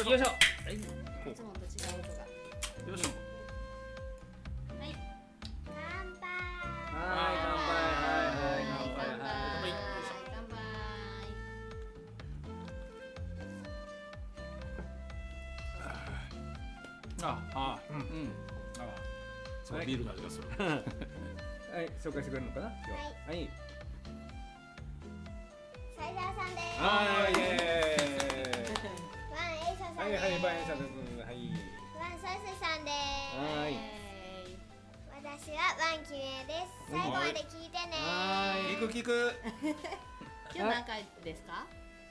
よいしょ。 よいしょ。 はい。 いつもと違う音が。 よいしょ。 はい。乾杯。 はい乾杯。はい乾杯。 乾杯。乾杯。 うん。そのビールの味がする。 はい紹介してくれるのかな。今日はい。 斉沢さんです。 はいイエワンエイサさんです。 ーイ。はいバイエンサ君はい。 ワンソースさんです。 はい私はワンキュエです。最後まで聞いてね。 聞く。 今日何回ですか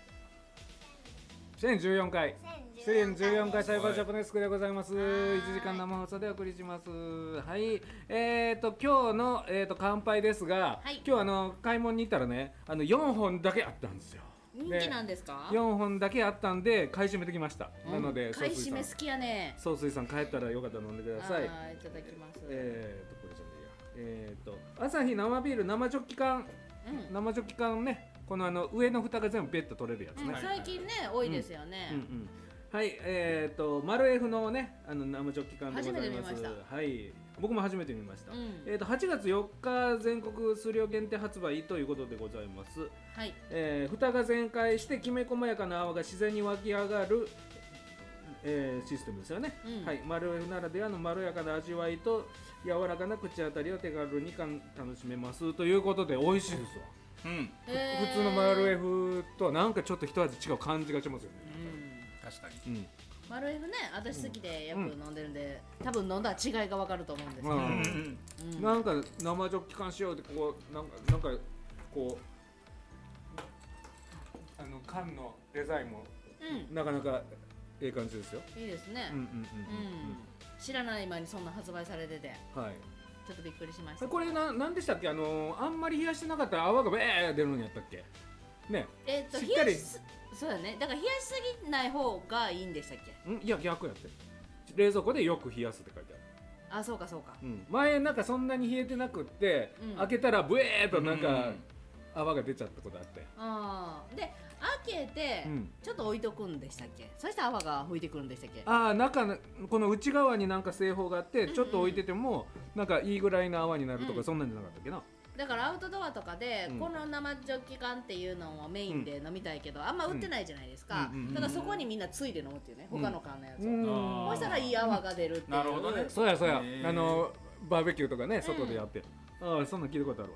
1014回1014回サイバージャパネスクでございます。 はい 1時間生放送でお送りします。はい今日の乾杯ですが、 はい今日買い物に行ったらね4本だけあったんですよ。 人気なんですか 4本だけあったんで買い占めてきました。なので買い占め好きやね。 総帥さん帰ったらよかったら飲んでください。 いただきます。 これじゃねえや朝日生ビール生ジョッキ缶、生ジョッキ缶ねこの上の蓋が全部ペッと取れるやつね、 最近ね多いですよね。 はいマルエフのね生ジョッキ缶でございます。 初めて見ました。 はい僕も初めて見ました。 うん 8月4日全国数量限定発売ということでございます。 はい。 蓋が全開してきめ細やかな泡が自然に湧き上がるシステムですよね。はい、マルエフならではのまろやかな味わいと柔らかな口当たりを手軽に楽しめますということで美味しいですわ。普通のマルエフとはなんかちょっと一味違う感じがしますよね。 確かに。 マルエフね私好きでよく飲んでるんで、多分飲んだら違いが分かると思うんですけど、 なんか生ジョッキ缶しようってこうなんかこう缶のデザインもなかなかいい感じですよ。 いいですね。知らない間にそんな発売されてて、 はい。 ちょっとびっくりしました。 これなんでしたっけあんまり冷やしてなかったら泡がベー出るんやったっけね。しっかりそうだね。だから冷やしすぎない方がいいんでしたっけ？ いや逆やって冷蔵庫でよく冷やすって書いてある。 あ、そうかそうか。 前なんかそんなに冷えてなくって、開けたらブエーとなんか泡が出ちゃったことあって。 で開けてちょっと置いとくんでしたっけ？そして泡が吹いてくるんでしたっけ？ 中この内側になんか製法があってちょっと置いててもなんかいいぐらいの泡になるとかそんなんじゃなかったっけな。 だからアウトドアとかでこの生ジョッキ缶っていうのをメインで飲みたいけどあんま売ってないじゃないですか。だからそこにみんなついで飲むっていうね、他の缶のやつを。そしたらいい泡が出るっていう。 なるほどね。 そうやバーベキューとかね外でやってそんなん聞いたことあるわ。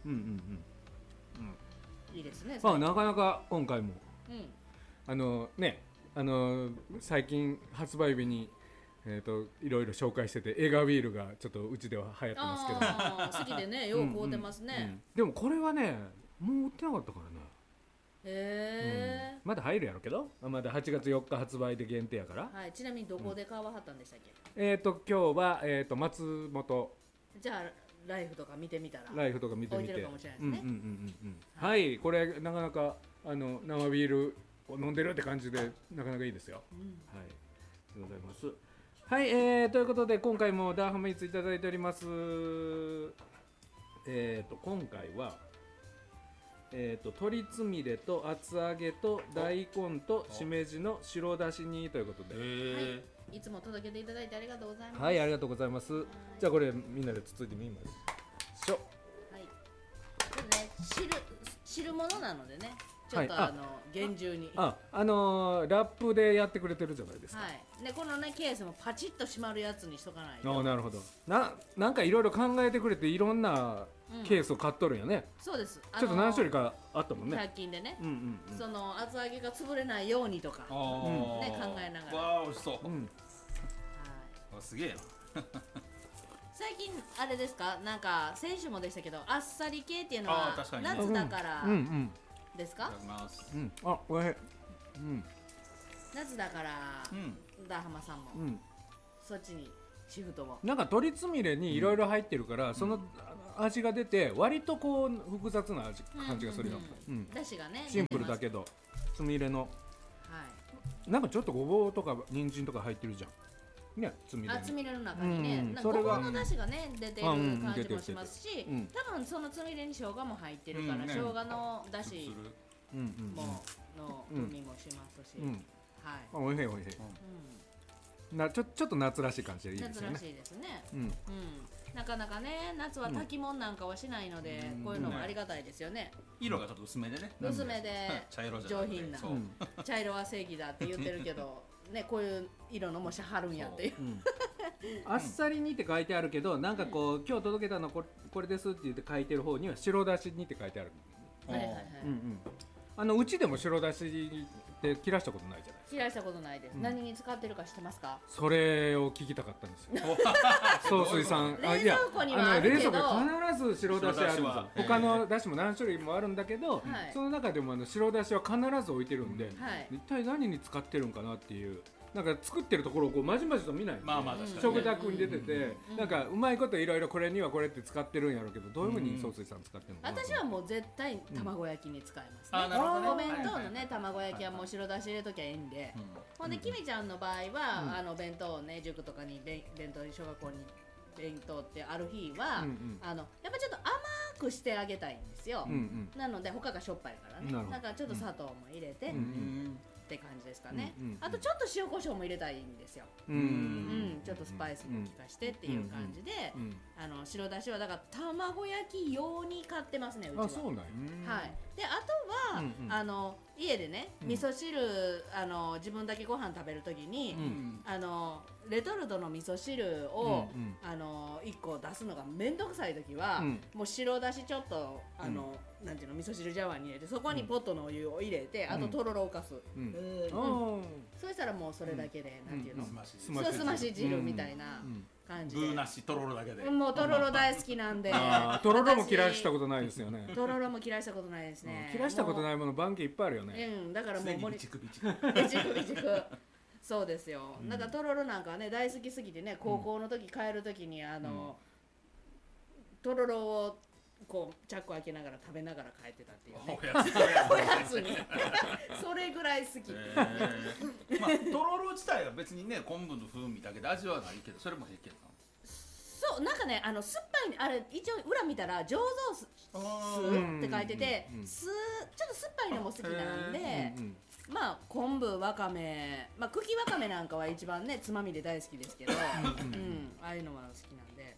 いいですね。 なかなか今回も最近発売日にいろいろ紹介しててエガビールがちょっとうちでは流行ってますけど好きでねよう買うてますね。 でもこれはねもう売ってなかったからね。 へえ。 まだ入るやろけどまだ8月4日発売で限定やから。 はい。ちなみにどこで買わはったんでしたっけ？ 今日は松本。 じゃあライフとか見てみたら。 ライフとか見てみて。 置いてるかもしれないですね。 はいこれなかなか生ビールを飲んでるって感じでなかなかいいですよ。はい。でございます。はい、ということで今回もダーハムイーツいただいております。今回は鶏つみれと厚揚げと大根としめじの白だし煮ということで、 いつも届けていただいてありがとうございます。 はいありがとうございます。じゃあこれみんなでつついてみましょう。 はい。ちょっとね汁物なのでねちょっと厳重にラップでやってくれてるじゃないですか。 はいでこのねケースもパチッと閉まるやつにしとかないと。 なるほど。なんかいろいろ考えてくれていろんなケースを買っとるんやね。 そうです。ちちょっと何種類かあったもんね。 100均でねその厚揚げが潰れないようにとかね考えながら。 わあ美味しそう。 はいすげえな。 最近あれですかなんか先週もでしたけどあっさり系っていうのは確かに夏だからですか？ いただきます。 おいしい。 夏だからダーハマさんもそっちにシフトを。 なんか鶏つみれにいろいろ入ってるからその味が出て割とこう複雑な感じがするよ。 だしがねシンプルだけどつみれのなんかちょっとごぼうとか人参とか入ってるじゃんね。つみれの中にねごぼうのだしがね出てる感じもしますし多分そのつみれに生姜も入ってるから生姜のだしの風味もしますしはい。 おいしいおいしい。ちょっと夏らしい感じでいいですよね。 夏らしいですね。 うん。 なかなかね、夏は炊き物なんかはしないので、こういうのもありがたいですよね。 色がちょっと薄めでね。 薄めで茶色じゃなくて上品なそう茶色は正義だって言ってるけど、ね、こういう色のもしはるんやっていう。 あっさり煮って書いてあるけど、なんかこう今日届けたのこれですって言って書いてる方には白だし煮って書いてある。 はいはいはい。 うちでも白だしって切らしたことないじゃない。 切らしたことないです。何に使ってるか知ってますか？ それを聞きたかったんですよ。総帥さん。 冷蔵庫にはあるけど、 冷蔵庫に必ず白だしあるんですよ。他のだしも何種類もあるんだけど、その中でも白だしは必ず置いてるんで、一体何に使ってるんかなっていう。なんか作ってるところをこうまじまじと見ない。 まあまあ確かに食卓に出てて、なんかうまいこといろいろこれにはこれって使ってるんやろうけど、どういうふうに総帥さん使ってるのかな。 私はもう絶対卵焼きに使いますね。 なるほどねお弁当のね卵焼きはもう白だし入れときゃいいんで。ほんできみちゃんの場合は弁当をね塾とかに弁当小学校に弁当ってある日はやっぱちょっと甘くしてあげたいんですよ。なので他がしょっぱいからね。なんかちょっと砂糖も入れて。って感じですかね。あとちょっと塩コショウも入れたいんですよ。ちょっとスパイスも効かしてっていう感じで、白だしはだから卵焼き用に買ってますね。うちは。 あ、そうなんや。 はい。であとは家でね味噌汁自分だけご飯食べるときにレトルトの味噌汁を1個出すのがめんどくさいときはもう白だしちょっとなんていうの味噌汁茶碗に入れてそこにポットのお湯を入れてあととろろをかす。そうしたらもうそれだけでなんていうのすまし汁みたいな感じで。 ブーなしとろろだけで。 もうとろろ大好きなんで。 とろろも嫌いしたことないですよね。 とろろも嫌いしたことないですね。 嫌いしたことないもの番犬いっぱいあるよね。 だからもうビチクビチク。 ビチクビチク。そうですよ。なんかとろろなんかね大好きすぎてね高校の時帰る時にとろろをこうチャック開けながら食べながら帰ってたっていうね。おやつにそれぐらい好き。 まあとろろ自体は別にね昆布の風味だけで味はないけどそれも平気やったの。 そうなんかね酸っぱいあれ一応裏見たら醸造酢って書いててちょっと酸っぱいのも好きなんで。まあ昆布わかめ茎わかめなんかは一番ねつまみで大好きですけどああいうのは好きなんで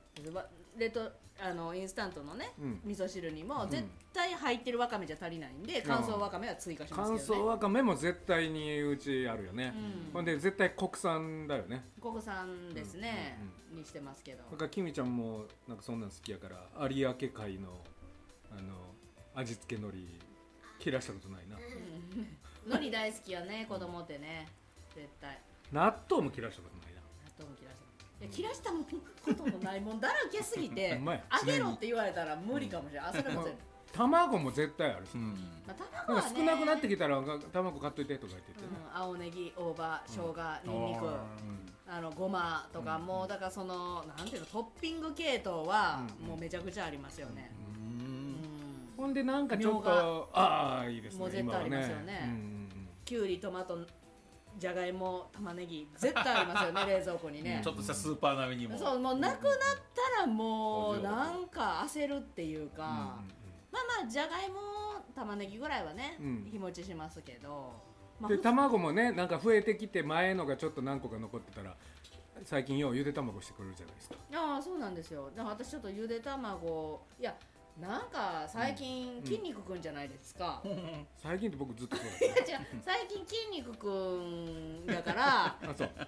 インスタントのね味噌汁にも絶対入ってるわかめじゃ足りないんで乾燥わかめは追加しますけどね。 乾燥わかめも絶対にうちあるよね。ほんで絶対国産だよね。 国産ですねにしてますけど。 だからきみちゃんもなんかそんなん好きやから有明海の味付け海苔切らしたことないな。 海苔大好きよね子供ってね絶対。 納豆も切らしたことないな。 納豆も切らしたこともないもんだらけすぎて揚げろって言われたら無理かもしれない。それも卵も絶対あるし、 卵はね少なくなってきたら卵買っといてとか言っててね。 青ネギ大葉生姜にんにくごまとかもうだからそのなんていうのトッピング系統はもうめちゃくちゃありますよね。 ほんでなんかちょっといいですね。 もう絶対ありますよね。きゅうりトマトじゃがいも玉ねぎ絶対ありますよね冷蔵庫にね。 ちょっとしたスーパー並みにも。 そうもうなくなったらもうなんか焦るっていうかまあじゃがいも玉ねぎぐらいはね日持ちしますけど。 で卵もねなんか増えてきて前のがちょっと何個か残ってたら最近ようゆで卵してくれるじゃないですか。 ああそうなんですよ。だから私ちょっとゆで卵なんか最近筋肉くんじゃないですか。 最近って僕ずっとそうだ。 いや違う最近筋肉くんだから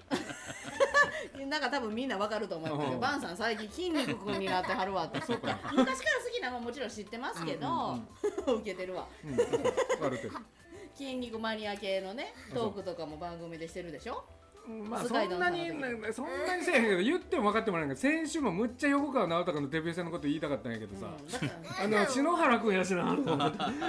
なんか多分みんなわかると思うけどバンさん最近筋肉くんになってはるわって昔から好きなのももちろん知ってますけど受けてるわ。筋肉マニア系のねトークとかも番組でしてるでしょ。 まあそんなにせえへんけど言っても分かってもらえないけど先週もむっちゃ横川直隆のデビュー戦のこと言いたかったんやけどさ篠原君やしなと思ってだからそれを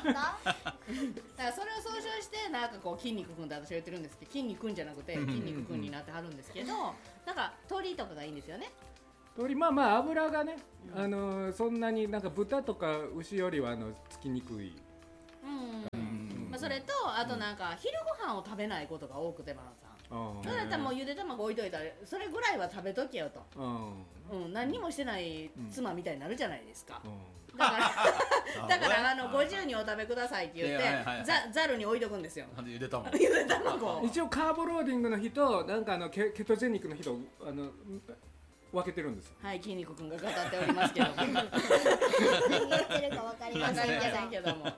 総称してなんかこう筋肉くんって私は言ってるんですけど筋肉くんじゃなくて筋肉くんになってはるんですけどなんか鶏とかがいいんですよね。 鶏まあ油がねそんなになんか豚とか牛よりはつきにくい。それとあとなんか昼ご飯を食べないことが多くてバナさんそれだったらもうゆで卵置いといたらそれぐらいは食べとけよと、何にもしてない妻みたいになるじゃないですか、だから50にお食べくださいって言ってざるに置いとくんですよ。 ゆで卵一応カーボローディングの日となんかケトジェニックの日と分けてるんですよ。 はい、筋肉くんが語っておりますけども何言ってるか分かりませんけども、はい、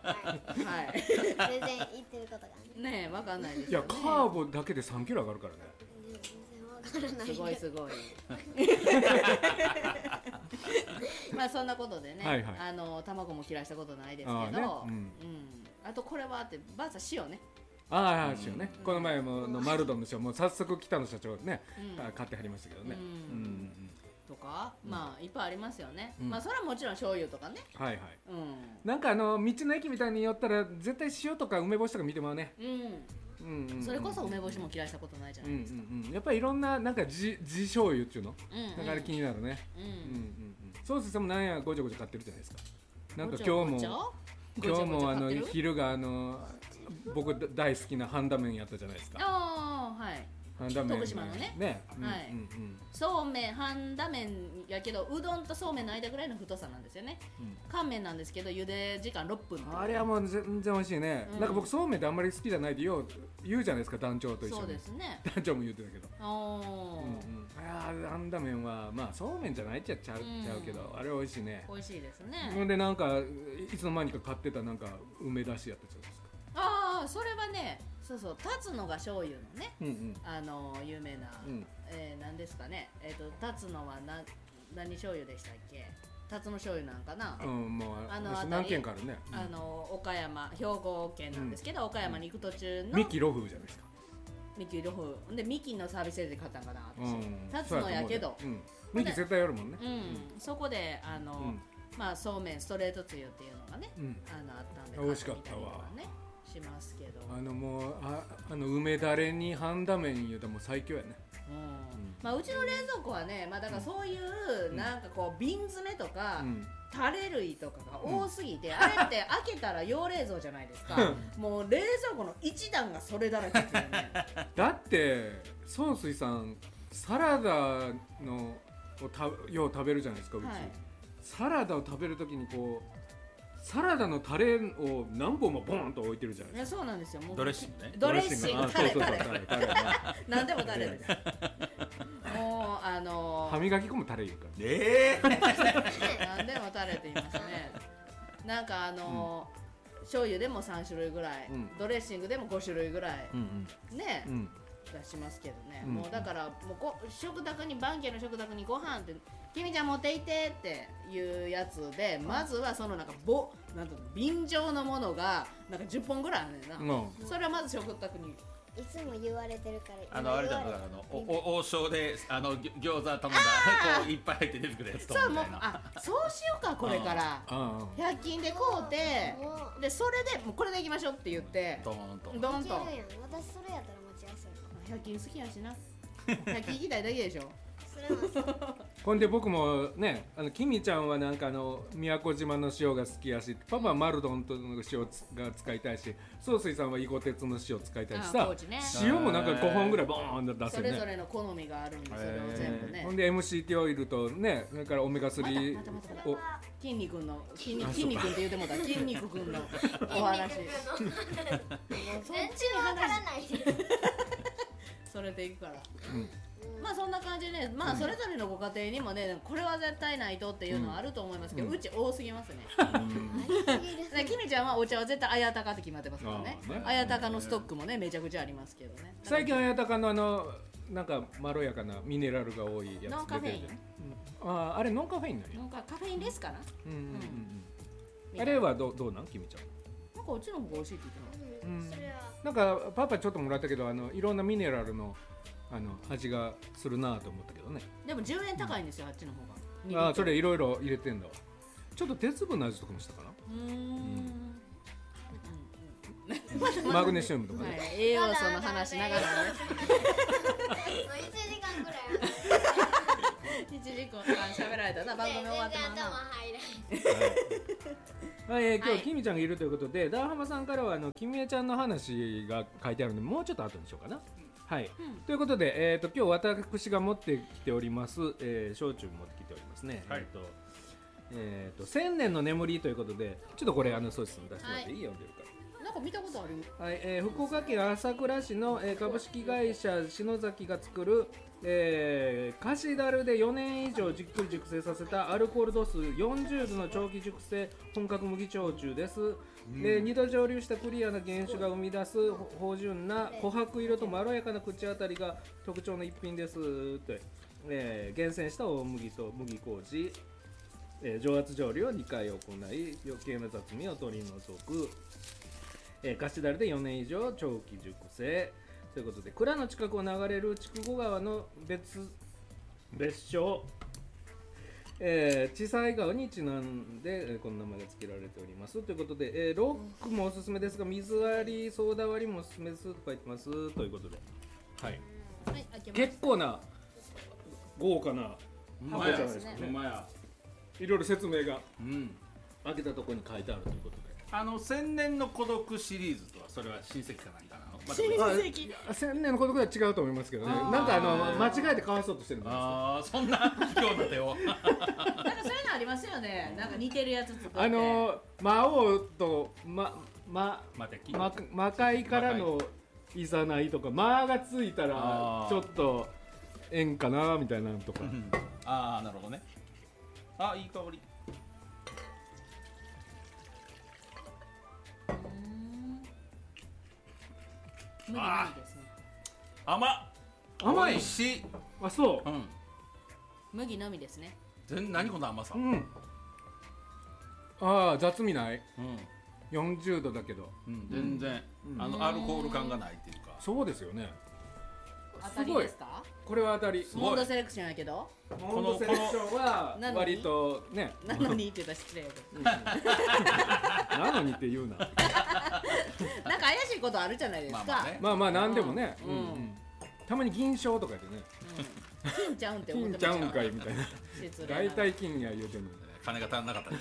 全然言ってることがね分かんないですよね。いやカーボだけで3キロ上がるからね。 全然分からない。 すごいすごいまあそんなことでね、 はいはい、 卵も切らしたことないですけど、あとこれはってばあさん塩ね。 塩ね。この前ものマルドンの塩もう早速北野社長ね、買ってはりましたけどね。 とかまあいっぱいありますよね。まあそれはもちろん醤油とかね。 はいはい。なんか道の駅みたいに寄ったら絶対塩とか梅干しとか見てもね。 それこそ梅干しも嫌いしたことないじゃないですか。 やっぱりいろんななんか地醤油っていうの、なんかあれ気になるね。ソースさんもなんやごちゃごちゃ買ってるじゃないですか。なんか今日も昼が僕大好きな半田麺やったじゃないですか。 はい。半田麺。徳島のね。はい。そうめん半田麺やけどうどんとそうめんの間ぐらいの太さなんですよね。乾麺なんですけど茹で時間6分。 あれはもう全然美味しいね。なんか僕そうめんってあんまり好きじゃないでよう言うじゃないですか、団長と一緒に。そうですね。団長も言ってたけど。半田麺はまあそうめんじゃないっちゃうけど、あれ美味しいね。 美味しいですね。 ほんでなんかいつの間にか買ってたなんか梅だしやったじゃないですか。 それはね、そう辰野が醤油のね、有名な、何ですかね、辰野は何醤油でしたっけ？辰野醤油なんかな。 もう何軒かあるね。 岡山、兵庫県なんですけど、岡山に行く途中のミキロフじゃないですか。 ミキロフでミキのサービスエリアで買ったんかな私。辰野やけど、 ミキ絶対やるもんね。 そこでまあそうめんストレートつゆっていうのがね、あったんで美味しかったわ。 しますけど、 もう梅だれに半田麺言うたらもう最強やね。 まあうちの冷蔵庫はね、まあだからそういうなんかこう瓶詰めとかタレ類とかが多すぎて、あれって開けたら用冷蔵じゃないですか。もう冷蔵庫の一段がそれだらけっていうね。 だって孫水さんサラダのよう食べるじゃないですか。うちサラダを食べるときにこうサラダのタレを何本もボンと置いてるじゃないですか。 そうなんですよ。もうドレッシングね。 ドレッシング、タレ。何でもタレです。もう歯磨き粉もタレ言うから。何でもタレって言いますね。なんか醤油でも3種類ぐらい、ドレッシングでも5種類ぐらいね出しますけどね。もうだからもう食卓にバンケの食卓にご飯って君ちゃん持っていってっていうやつで、まずはそのなんか瓶状のものがなんか10本ぐらいあるねんな。それはまず食卓にいつも言われてるから。 あれだろ、王将で餃子頼んだこういっぱい入って出てくるやつとみたいな。 そうしようかこれから100均で買うて、でそれでもうこれでいきましょうって言ってドーンと私それやったら持ちやすい。 100均好きやしな。100均行きたいだけでしょ。 ほんで僕もね、キミちゃんはなんか宮古島の塩が好きやし、パパはマルドンとの塩が使いたいし、ソースイさんは伊古鉄の塩使いたいしさ、塩もなんか5本ぐらいボーンと出せるね。 それぞれの好みがあるんで、それを全部ね。 ほんで MCT オイルとね、それからオメガ3を筋肉って言うてもた筋肉くんのお話。 全然わからないです。 それでいくから。まあそんな感じで、まあそれぞれのご家庭にもね、これは絶対ないとっていうのはあると思いますけど、うち多すぎますね。きみちゃんはお茶は絶対綾鷹って決まってますからね。綾鷹のストックもねめちゃくちゃありますけどね。 最近綾鷹のなんかまろやかなミネラルが多いやつ。 ノンカフェイン。 あれノンカフェインなのよ。 カフェインレスかな。 あれはどうなんきみちゃん。 なんかうちの方が美味しいって言ってた。なんかパパちょっともらったけどいろんなミネラルの味がするなと思ったけどね。 でも10円高いんですよ、あっちの方が。 それいろいろ入れてんだわ。ちょっと鉄分の味とかもしたかな。マグネシウムとかね。 栄養素の話ながらね。 1時間ぐらい 1時間喋られたな。番組終わってますな。 はい、今日きみちゃんがいるということで、ダーハマさんからはきみえちゃんの話が書いてあるので、もうちょっと後にしようかな。 はい、 うんということで、今日私が持ってきております、焼酎持ってきておりますね、 はい 1000年の眠りということで、ちょっとこれソースに出してもらっていいよ、読んでるから。 なんか見たことある。 はい、福岡県朝倉市の、株式会社篠崎が作る、菓子樽で4年以上じっくり熟成させたアルコール度数40度の長期熟成本格麦焼酎です。2度蒸留したクリアな原酒が生み出す芳醇な琥珀色とまろやかな口当たりが特徴の一品ですって、厳選した大麦と麦麹、蒸圧蒸留を2回行い余計な雑味を取り除く、菓子樽で4年以上長期熟成ということで、蔵の近くを流れる筑後川の別称、千歳川にちなんで、この名前が付けられておりますということで、ロックもおすすめですが水割りソーダ割りもおすすめですと書いてますということで、はい、 はい、開けます。 結構な豪華な箱じゃないですかねほんまや。 いろいろ説明がうん。 開けたところに書いてあるということで、 千年の孤独シリーズとはそれは親戚か何かなの。また親戚。 1000年の孤独は違うと思いますけどね、 あーなんか間違えてかわそうとしてるんじゃないああ、そんな卑怯な手を。 なんかそういうのありますよね。なんか似てるやつ作って。 ですか。魔王とまた聞いて魔界からのいざないとか、魔がついたらあーちょっと縁かなみたいなのとか、 うんああ、なるほどね。あ、いい香り。 麦のみですね。 甘っ。 甘い美味しい。 あ、そうん。 麦のみですね。 何この甘さ。 う、うん、ああ雑味ない、 うん。 40度だけど、 全然、 うんアルコール感がないっていうか。 そうですよね。 当たりですか？ これは当たり。 ごいモンドセレクションやけど。 モンドセレクションはなのに割とね、 なのにって言ったら失礼やけど。 なのにって言うな。 なんか怪しいことあるじゃないですか。 まあまあね。 まあまあなんでもね、 うんたまに銀賞とかでね、 金ちゃうんって思っ金ちゃうんてました。 かいみたいな。 失礼な大体金や言うても。 金が足んなかった。い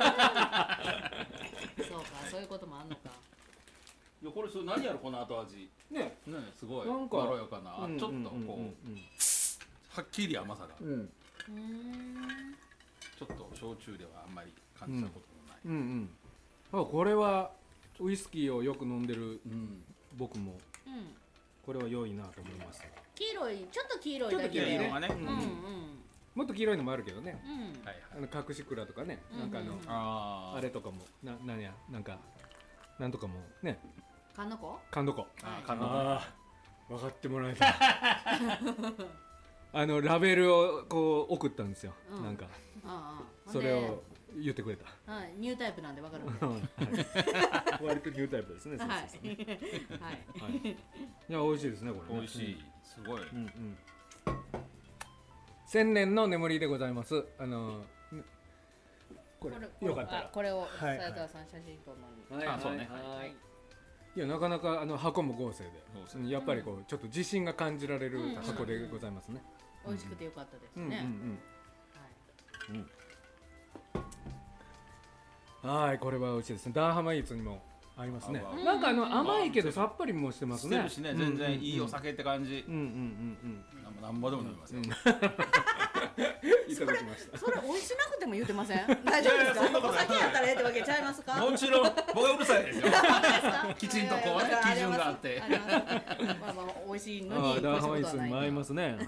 そうか、そういうこともあんのか。 や、これ何やろこの後味。 ね、 ね、すごい。 なんかまろやかな。ちょっとこう、 うんはっきり甘さが。 うんうんちょっと焼酎ではあんまり感じたこともない。 うんうん。あ、これはウイスキーをよく飲んでるうん。 僕もうん。 これは良いなと思います。 黄色い、ちょっと黄色いだけちょっと黄色いねで。 色がね。 うんうんうんもっと黄色いのもあるけどね。 うん。 はいはい。 隠し蔵とかね、なんかうんうんああれとかもなんやなんかなんとかもね、 かんのこ？ かんどこ。 あー、感動。 ああ、分かってもらえた。ラベルをこう送ったんですよ。 うんなんかああ。 それを言ってくれた。 はい、ニュータイプなんでわかるんで。 はい割とニュータイプですね。そうはいそうそう。 はい。 はい。いや美味しいですねこれね。 美味しい。すごい。 うんうん。千年の眠りでございます。これよかったら。 これをはい斉藤さん写真撮るのに。 はいあそうねはい。いやなかなか箱も豪勢で、 そうですやっぱりこうちょっと自信が感じられる箱でございますね。 美味しくてよかったですうんうんね。 うん。はい、これは美味しいですね。ダーハマイーツにも合いますね合う。 なんか甘いけどさっぱりもしてますね。 してるしね、全然いいお酒って感じ。 うんうんうんなんぼでも飲みますよ。 うん。いただきました。 それ美味しなくても言ってません？大丈夫ですか？お酒やったらええってわけちゃいますか？ もちろん、僕はうるさいですよ。きちんとこうねいやいや基準があってりますまあまあ美味しいのにああ、ダーハマイー越したことはないツにも合いますね。はい。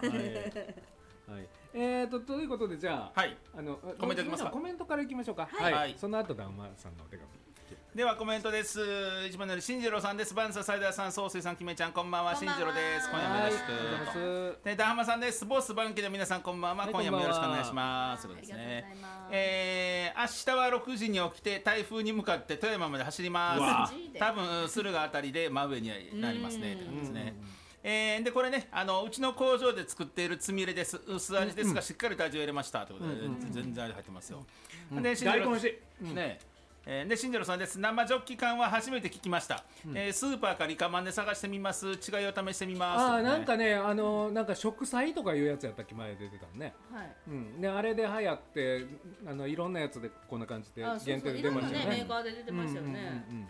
ということでじゃあ、 はい。コメントいきますかコメントからいきましょうか。 はいその後ダーマさんのお手紙。 ではコメントです。一番乗り新次郎さんです。バンサーサイダーさん、総帥さん、きめちゃん、こんばんは。新こんばんは次郎です。今夜もよろしく。で、ダハマさんです。ボスバンケの皆さん、こんばんは。 はい今夜もよろしくお願いします。そうですありがとうございね。 ます。 明日は6時に起きて台風に向かって富山まで走りまうわす。多分駿河あたりで真上になりますね。ってことですね。でこれねうちの工場で作っているつみれです。薄味ですがしっかりと味を入れましたということで、全然味入ってますよ。で新次郎大根おいしい。 ねで新次郎さんです。生ジョッキ缶は初めて聞きました。スーパーかリカマンで探してみます。違いを試してみます。 ああ、なんかね、なんか植栽とかいうやつやったっけ、前出てたのね。 はい。 うん。で、あれで流行っていろんなやつでこんな感じであ、そう限定そう。いろんなで出ましたよね。 ねメーカーで出てましたよね。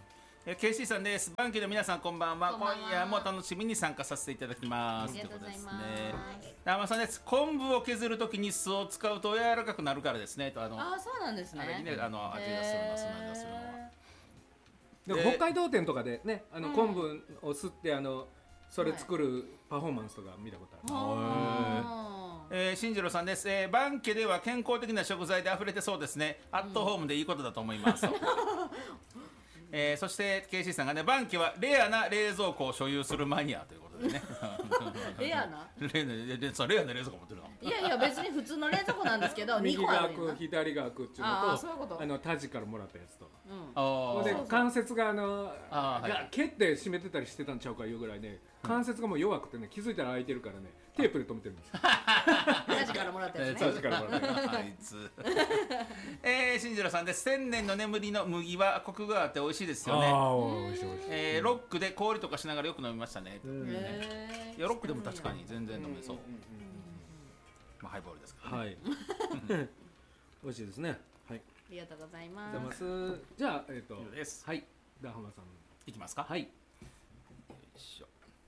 ケイシーさんです。バンキの皆さんこんばんは。 こんばんは今夜も楽しみに参加させていただきます。 ありがとうございますということですね。生さんです。昆布を削るときに酢を使うと柔らかくなるからですね。とああ、そうなんですね。 あれにね味がするの、味がするのは。 でも北海道展とかでね昆布を吸ってそれ作るパフォーマンスとか見たことある。 新次郎さんです、バンケでは健康的な食材で溢れてそうですね。アットホームでいいことだと思います。そしてケイシーさんがね、バンケはレアな冷蔵庫を所有するマニアということでね。 レアな。 レアな冷蔵庫持ってるの。 いやいや、別に普通の冷蔵庫なんですけど、 右 2個あが開るんやな。 く左が開くっていうああ、 のそういうこと。 とタジからもらったやつとか。 あで関節がはいが蹴って締めてたりしてたんちゃうかいうぐらいね、関節がもう弱くてね、気づいたら開いてるからね、テープで止めてるんですよ。 タジからもらったやつね。 タジからもらったやつ。 あいつ。新次郎さんです。千年の眠りの麦はコクがあって美味しいですよね。 美味しい美味しい。 ロックで氷とかしながらよく飲みましたね。 へいやロックでも確かに全然飲めそう。まあハイボールですけどね。 はい。美味しいですね。はい。 ありがとうございまありがとうごす。 ざいます。じゃあですはい、ダーハマさん。 いきますか。 はい。 よいしょ。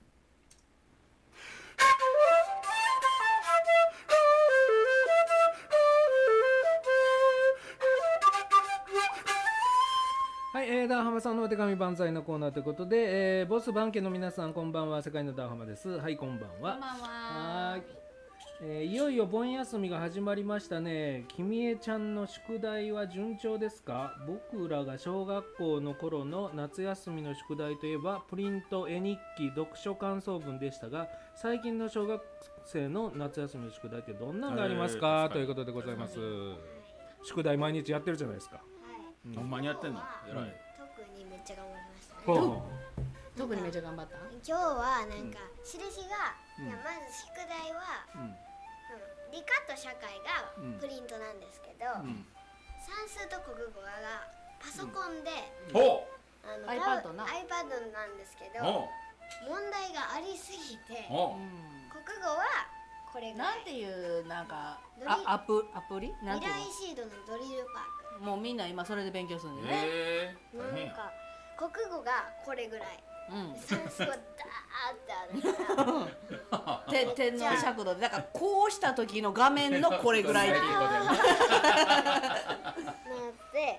はい、ダーハマさんのお手紙万歳のコーナーということで、ボスバンケの皆さんこんばんは、世界のダーハマです。はい、こんばんは。 こんばんは。 はーい。いよいよ盆休みが始まりましたね。きみえちゃんの宿題は順調ですか？僕らが小学校の頃の夏休みの宿題といえばプリント、絵日記、読書感想文でしたが、最近の小学生の夏休みの宿題ってどんなのがありますか？ということでございます。宿題毎日やってるじゃないですか。 ほんまにやってんの？偉い。 特にめっちゃ頑張りましたね。 ほ特にめっちゃ頑張った。 今日はなんか印が、いやまず宿題は、理科と社会がプリントなんですけど、算数と国語がパソコンで、 iPad な iPad なんですけど、問題がありすぎて、国語はこれぐらい。 なんていうなんかアプリ？なん未ていう来シードのドリルパーク。 の？もうみんな今それで勉強するんだよね。 なんか国語がこれぐらい、算数はダーってあるから。 天皇尺度でだからこうした時の画面のこれぐらいっていうことよね。 なって、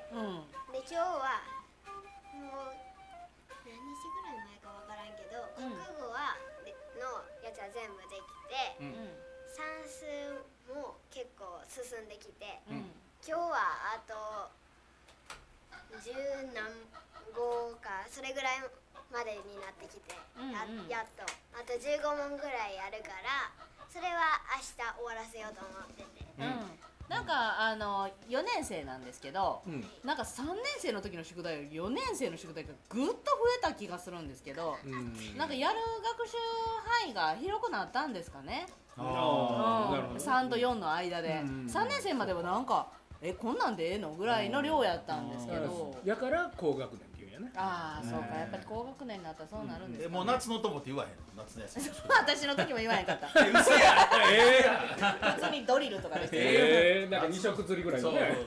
で今日はもう何日ぐらい前かわからんけど、国語はのやつは全部できて、算数も結構進んできて、今日はあと10何語かそれぐらいまでになってきて、やっとあと15問ぐらいやるから、それは明日終わらせようと思ってて、 なんか4年生なんですけど、なんか3年生の時の宿題より4年生の宿題がぐっと増えた気がするんですけど、なんかやる学習範囲が広くなったんですかね。3と4の間で、3年生まではなんかこんなんでええのぐらいの量やったんですけど、 やから高学年っていうんやね。 ああそうか、やっぱり高学年になったらそうなるんですかね。 もう夏の友って言わへんの？夏の休み。 私の時も言わへんかった。 嘘や。 普通にドリルとかでしたなんか2色釣りぐらいのね。 そう。 で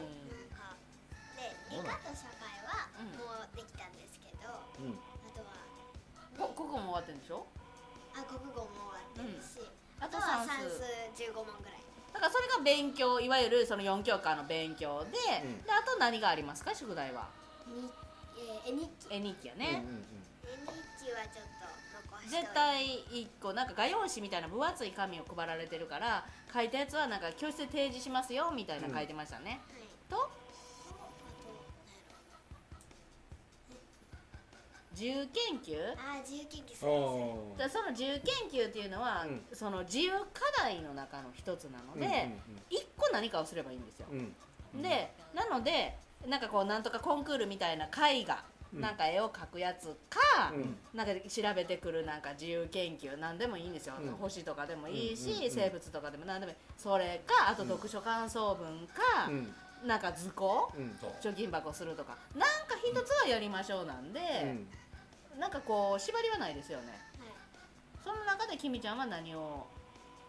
理科と社会はもうできたんですけど、あとは国語も終わってるんでしょ？ 国語も終わってるし、 あとあとは算数算数15問ぐらい。 だからそれが勉強、いわゆるその4教科の勉強で、であと何がありますか？宿題は絵日記。 絵日記やね、 絵日記はちょっと残しておいて。 絶対1個なんか画用紙みたいな分厚い紙を配られてるから、書いたやつはなんか教室で提示しますよみたいな書いてましたね、と自由研究、 自由研究するんですね。 その自由研究っていうのは、その自由課題の中の一つなので、一個何かをすればいいんですよ、でなのでなんかこうなんとかコンクールみたいな絵画、なんか絵を描くやつか、なんか調べてくるなんか自由研究なんでもいいんですよ、星とかでもいいし、生物とかでもなんでもいい、それかあと読書感想文か、なんか図工、貯金箱するとかなんか一つはやりましょうなんで、なんかこう縛りはないですよね、その中できみちゃんは何を？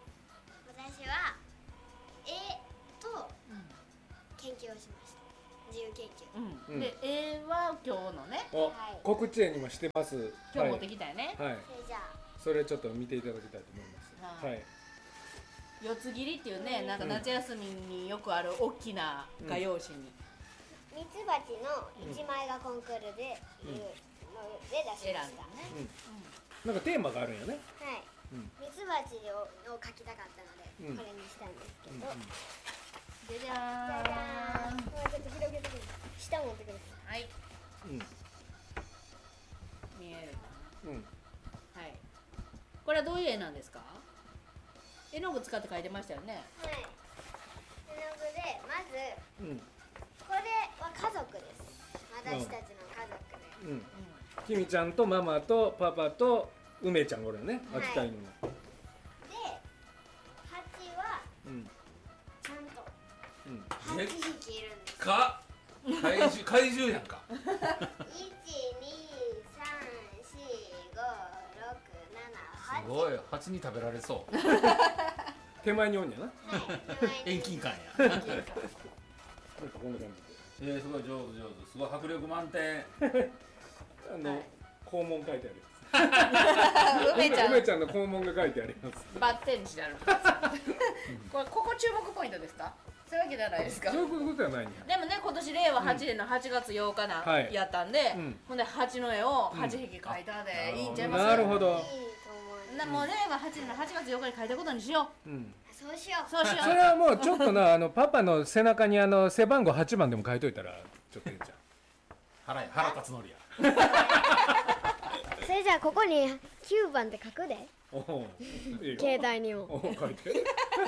私は絵と研究をしました。 自由研究。 で絵は今日のねお、告知絵にもしてます。 今日持ってきたよね。 はい。 それじゃあそれちょっと見ていただきたいと思います。はい。 四つ切りっていうね、なんか夏休みによくある大きな画用紙にミツバチの一枚がコンクールでいうので出しました。 なんかテーマがあるんよね。 はい。ミツバチを描きたかったのでこれにしたんですけど。 じゃじゃーん。 もうちょっと広げてくる。下持ってくる。 はい。見えるかな。はい。これはどういう絵なんですか？絵の具使って描いてましたよね。 はい。絵の具でまず、これは家族です。私たちの家族で。 きみちゃんとママとパパと梅ちゃんこれね、秋田犬の。 で、ハチはちゃんと8匹いるんです。 怪獣やんか。 1、2、3、4、5、6、7、8。 すごい、蜂に食べられそう。 手前におんやな。 遠近感や。 なんかこんな感じで。すごい上手上手、すごい迫力満点。 肛門書いてあります。梅ちゃんの肛門が書いてあります。 バッテンにしてある。ここ注目ポイントですか？そういうわけではないですか？ そういうことではないんや。 でもね、今年令和8年の8月8日なやったんで、ほんで蜂の絵を8匹描いたでいいんちゃいますか？ なるほど。 もう令和8年の8月8日に描いたことにしよう。 そうしよう。 そうしよう。 それはもうちょっとな、パパの背中に背番号8番でも書いといたらちょっといいじゃん。 腹立つのりや。 それじゃあここに9番って書くで。携帯にも。 書いて。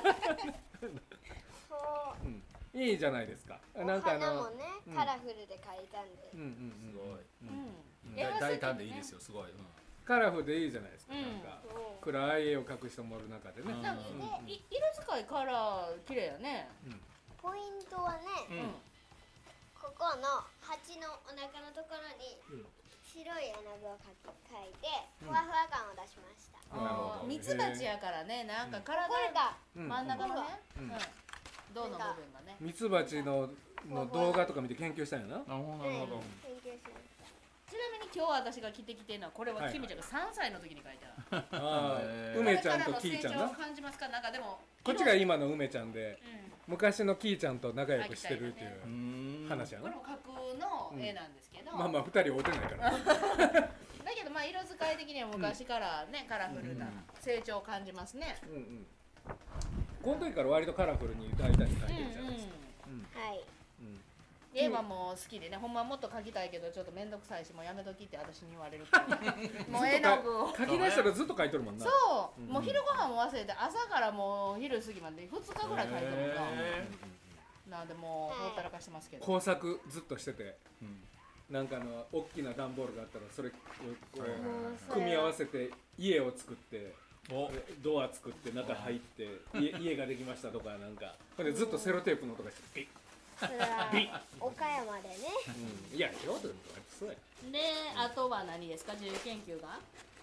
いいじゃないですか。なんか花もね、カラフルで描いたんで。 すごい。大胆でいいですよ、すごい。 カラフルでいいじゃないですか。なんか暗い絵を描く人もおる中でね。 色使いカラー綺麗やね。 ポイントはね、ここの蜂のお腹のところに白い絵の具を描いてふわふわ感を出しました。 ミツバチやからね、なんか体が真ん中のね、胴の部分がね。 ミツバチの動画とか見て研究したんやな。 なるほど、なるほど。 研究しました。 ちなみに今日私が着てきてるのは、これはきみちゃんが3歳の時に描いた。 梅ちゃんとキーちゃんな。 感じますか？なんかでもこっちが今の梅ちゃんで、昔のキーちゃんと仲良くしてるっていう話やな。 これも架空の絵なんですけど。 まあまあ2人会うてないから。 だけどまあ色使い的には昔からね、カラフルな成長を感じますね。 この時から割とカラフルに大胆に描いてるじゃないですか。 はい。 絵はもう好きでね、ほんまはもっと描きたいけどちょっと面倒くさいし、もうやめときって私に言われるからもう絵の具を描き出したらずっと描いとるもんな。 そう、もう昼ご飯も忘れて朝からもう昼過ぎまで2日ぐらい描いてるもんな。なんでもうほったらかしてますけど、 工作ずっとしてて、なんか大きな段ボールがあったらそれを組み合わせて家を作って、ドア作って中入って家ができましたとか、なんかずっとセロテープの音がしてピッそれは岡山でね。 いや、そうや。 で、あとは何ですか？自由研究が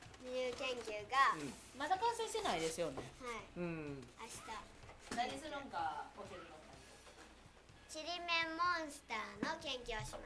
まだ完成してないですよね。 はい。明日何するんか教えてください。 ちりめんモンスターの研究をします。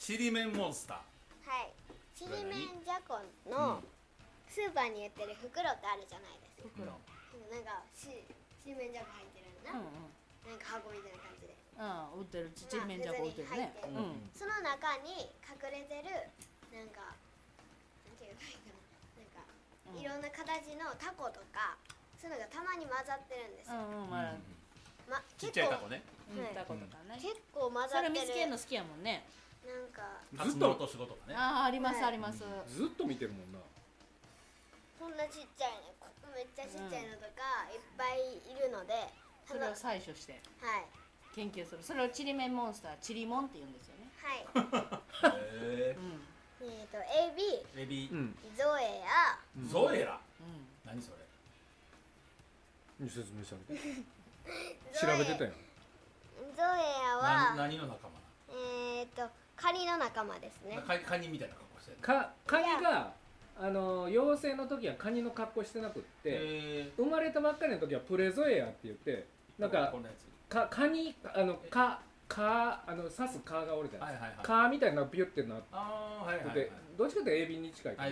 ちりめんモンスター。 はい。ちりめんじゃこのスーパーに売ってる袋ってあるじゃないですか。 袋。 なんかちりめんじゃこ入ってるんだ。なんか箱みたいな感じで。 売ってるちりめんじゃこ売ってるね。 その中に隠れてるなんかなんていうかいいかな、なんかいろんな形のタコとかそういうのがたまに混ざってるんですよ。 ちっちゃいタコね。 タコとかね。 結構混ざってる。 それ見つけるの好きやもんね。 なんかずっと落とし事かね。 ありますあります。 ずっと見てるもんな。 こんなちっちゃいね、めっちゃちっちゃいのとかいっぱいいるので、 それを採取してはい研究する。それをちりめんモンスター、ちりもんって言うんですよね。 はい。エビ、ゾエア、 ゾエラ。何それ？ 説明してあげて。調べてたよ。 ゾエアは何の仲間？ カニの仲間ですね。 カニみたいな格好してる。 カニが幼生の時はカニの格好してなくって、生まれたばっかりの時はプレゾエアって言って、なんかカニカ刺すカーがおるじゃないですか、 はいはいはい、 カーみたいなのがピュってなってあー、はいはいはい、 て、どっちかというと A 便に近いかな、